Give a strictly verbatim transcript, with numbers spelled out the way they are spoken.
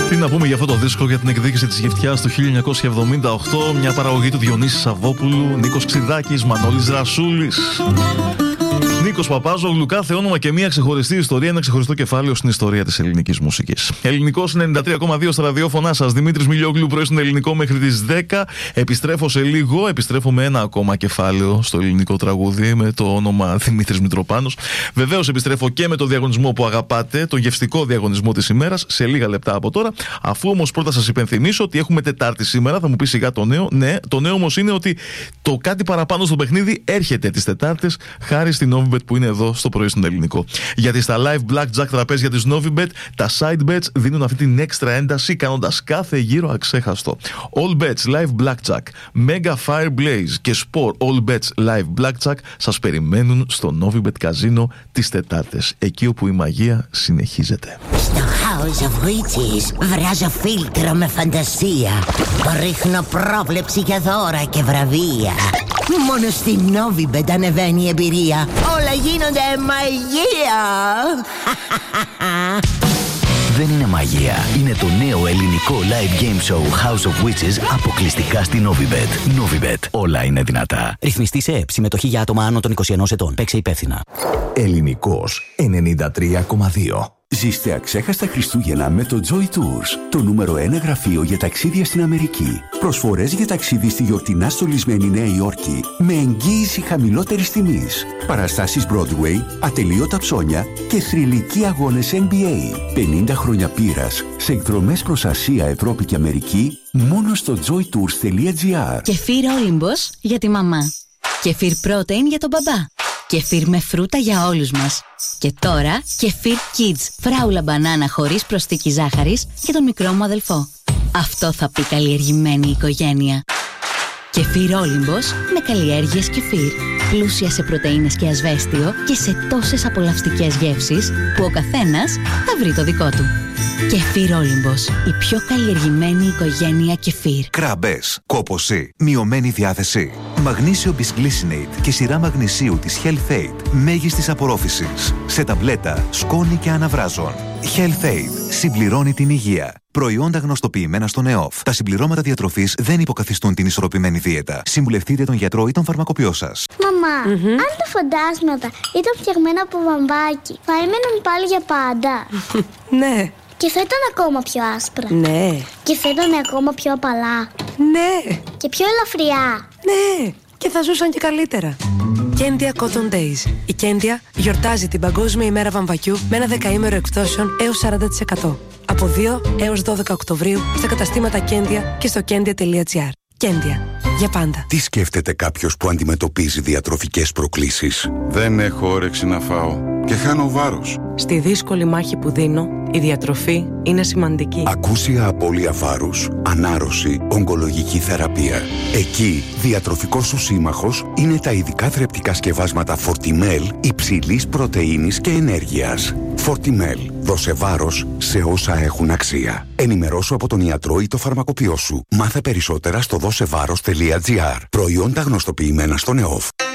Τι να πούμε για αυτό το δίσκο, για την εκδίκηση της Γευτιάς του χίλια εννιακόσια εβδομήντα οκτώ, μια παραγωγή του Διονύση Σαββόπουλου, Νίκος Ξιδάκης, Μανώλης Ρασούλης, Νίκος Παπάζογλου, κάθε όνομα και μια ξεχωριστή ιστορία, ένα ξεχωριστό κεφάλαιο στην ιστορία της ελληνικής μουσικής. Ελληνικός ενενήντα τρία κόμμα δύο στα ραδιόφωνά σας. Δημήτρης Μιλιόγλου, πρωί στον ελληνικό μέχρι τις δέκα. Επιστρέφω σε λίγο, επιστρέφω με ένα ακόμα κεφάλαιο στο ελληνικό τραγούδι με το όνομα Δημήτρης Μητροπάνος. Βεβαίως επιστρέφω και με το διαγωνισμό που αγαπάτε, το γευστικό διαγωνισμό της ημέρας, σε λίγα λεπτά από τώρα. Αφού όμως πρώτα σας υπενθυμίσω ότι έχουμε Τετάρτη σήμερα, θα μου πει σιγά το νέο. Ναι, το νέο όμως είναι ότι το κάτι παραπάνω στο παιχνίδι έρχεται τις Τετάρτες χάρη στην Novibet που είναι εδώ στο πρωί στον ελληνικό. Γιατί στα live blackjack τραπέζια της Novibet, τα side bets δίνουν αυτή την έξτρα ένταση κάνοντας κάθε γύρο αξέχαστο. All bets live blackjack, Mega Fire Blaze και Sport All bets live blackjack σας περιμένουν στο Novibet Casino τις Τετάρτες, εκεί όπου η μαγεία συνεχίζεται. Στο House of Witches βράζω φίλτρο με φαντασία. Ρίχνω πρόβλεψη για δώρα και βραβεία. Μόνο στη Novibet ανεβαίνει η εμπειρία. Όλα γίνονται μαγεία. Δεν είναι μαγεία. Είναι το νέο ελληνικό live game show House of Witches αποκλειστικά στη Novibet. Novibet. Όλα είναι δυνατά. Ρυθμιστή σε ΕΠ. Συμμετοχή για άτομα άνω των είκοσι ενός ετών. Παίξε υπεύθυνα. Ελληνικός ενενήντα τρία κόμμα δύο. Ζήστε αξέχαστα Χριστούγεννα με το Joy Tours, το νούμερο ένα γραφείο για ταξίδια στην Αμερική. Προσφορές για ταξίδι στη γιορτινά στολισμένη Νέα Υόρκη με εγγύηση χαμηλότερης τιμής. Παραστάσεις Broadway, ατελείωτα ψώνια και θρυλικοί αγώνες N B A. πενήντα χρόνια πείρας σε εκδρομές προς Ασία, Ευρώπη και Αμερική μόνο στο joy tours τελεία gr. Κεφίρ Όλυμπος για τη μαμά. Κεφίρ Protein για τον μπαμπά. Κεφίρ με φρούτα για όλους μας. Και τώρα Κεφίρ Kids, φράουλα μπανάνα χωρίς προσθήκη ζάχαρης για τον μικρό μου αδελφό. Αυτό θα πει καλλιεργημένη οικογένεια. Κεφίρ Όλυμπος με καλλιέργειες κεφίρ. Πλούσια σε πρωτεΐνες και ασβέστιο και σε τόσες απολαυστικές γεύσεις που ο καθένας θα βρει το δικό του. Κεφίρ Όλυμπος, η πιο καλλιεργημένη οικογένεια κεφίρ. Κράμπες, κόπωση, μειωμένη διάθεση. Μαγνήσιο Bisglycinate και σειρά μαγνησίου της Health Aid μέγιστης απορρόφησης. Σε ταμπλέτα, σκόνη και αναβράζων. Health Aid συμπληρώνει την υγεία. Προϊόντα γνωστοποιημένα στον ΕΟΦ. Τα συμπληρώματα διατροφής δεν υποκαθιστούν την ισορροπημένη δίαιτα. Συμβουλευτείτε τον γιατρό ή τον φαρμακοποιό σας. Μαμά, mm-hmm. αν τα φαντάσματα ήταν φτιαγμένα από βαμβάκι, θα έμεναν πάλι για πάντα. Ναι. Και θα ήταν ακόμα πιο άσπρα. Ναι. Και θα ήταν ακόμα πιο απαλά. Ναι. Και πιο ελαφριά. Ναι. Και θα ζούσαν και καλύτερα. Κέντια Cotton Days. Η Κέντια γιορτάζει την Παγκόσμια ημέρα βαμβακιού με ένα δεκαήμερο εκπτώσεων έως σαράντα τοις εκατό. Από δύο έως δώδεκα Οκτωβρίου στα καταστήματα Κέντια και στο κέντια τελεία gr. Κέντια. Για πάντα. Τι σκέφτεται κάποιος που αντιμετωπίζει διατροφικές προκλήσεις? Δεν έχω όρεξη να φάω και χάνω βάρος. Στη δύσκολη μάχη που δίνω, η διατροφή είναι σημαντική. Ακούσια απώλεια βάρους, ανάρρωση, ογκολογική θεραπεία. Εκεί, διατροφικός σου σύμμαχος είναι τα ειδικά θρεπτικά σκευάσματα Fortimel υψηλής πρωτεΐνης και ενέργειας. Fortimel. Δώσε βάρος σε όσα έχουν αξία. Ενημερώσου από τον ιατρό ή το φαρμακοποιό σου. Μάθε περισσότερα στο δώσεβάρος τελεία gr. Προϊόντα γνωστοποιημένα στον ΕΟΦ.